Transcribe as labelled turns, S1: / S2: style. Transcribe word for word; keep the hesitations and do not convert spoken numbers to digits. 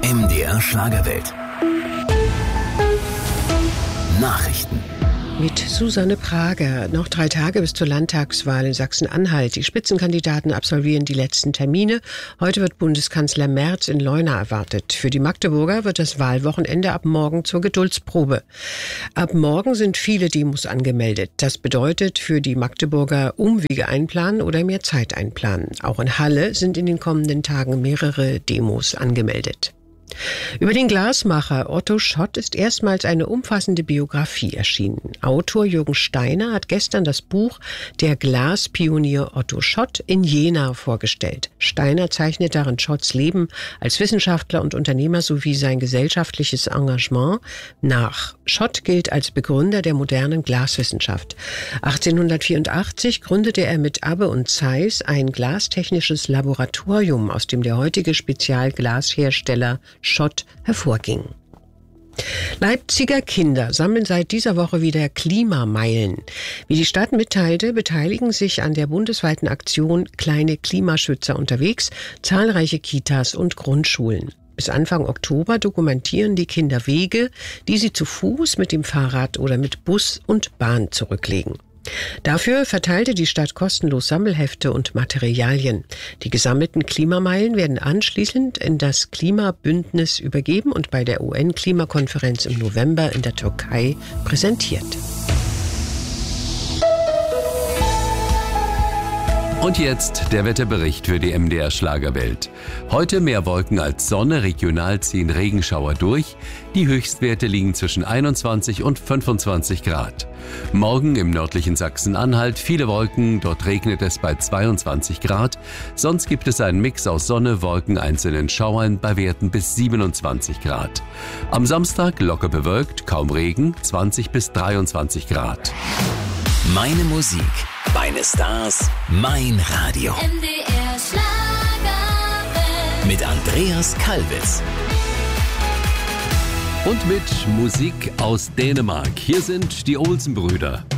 S1: M D R Schlagerwelt. Nachrichten.
S2: Mit Susanne Prager. Noch drei Tage bis zur Landtagswahl in Sachsen-Anhalt. Die Spitzenkandidaten absolvieren die letzten Termine. Heute wird Bundeskanzler Merz in Leuna erwartet. Für die Magdeburger wird das Wahlwochenende ab morgen zur Geduldsprobe. Ab morgen sind viele Demos angemeldet. Das bedeutet für die Magdeburger Umwege einplanen oder mehr Zeit einplanen. Auch in Halle sind in den kommenden Tagen mehrere Demos angemeldet. Über den Glasmacher Otto Schott ist erstmals eine umfassende Biografie erschienen. Autor Jürgen Steiner hat gestern das Buch Der Glaspionier Otto Schott in Jena vorgestellt. Steiner zeichnet darin Schotts Leben als Wissenschaftler und Unternehmer sowie sein gesellschaftliches Engagement nach. Schott gilt als Begründer der modernen Glaswissenschaft. achtzehnhundertvierundachtzig gründete er mit Abbe und Zeiss ein glastechnisches Laboratorium, aus dem der heutige Spezialglashersteller Schott hervorging. Leipziger Kinder sammeln seit dieser Woche wieder Klimameilen. Wie die Stadt mitteilte, beteiligen sich an der bundesweiten Aktion Kleine Klimaschützer unterwegs zahlreiche Kitas und Grundschulen. Bis Anfang Oktober dokumentieren die Kinder Wege, die sie zu Fuß, mit dem Fahrrad oder mit Bus und Bahn zurücklegen. Dafür verteilte die Stadt kostenlos Sammelhefte und Materialien. Die gesammelten Klimameilen werden anschließend in das Klimabündnis übergeben und bei der U N-Klimakonferenz im November in der Türkei präsentiert.
S3: Und jetzt der Wetterbericht für die M D R Schlagerwelt. Heute mehr Wolken als Sonne, regional ziehen Regenschauer durch. Die Höchstwerte liegen zwischen einundzwanzig und fünfundzwanzig Grad. Morgen im nördlichen Sachsen-Anhalt viele Wolken, dort regnet es bei zweiundzwanzig Grad. Sonst gibt es einen Mix aus Sonne, Wolken, einzelnen Schauern bei Werten bis siebenundzwanzig Grad. Am Samstag locker bewölkt, kaum Regen, zwanzig bis dreiundzwanzig Grad.
S1: Meine Musik, meine Stars, mein Radio.
S4: M D R Schlagerwelt.
S1: Mit Andreas Kalbitz.
S3: Und mit Musik aus Dänemark. Hier sind die Olsen-Brüder.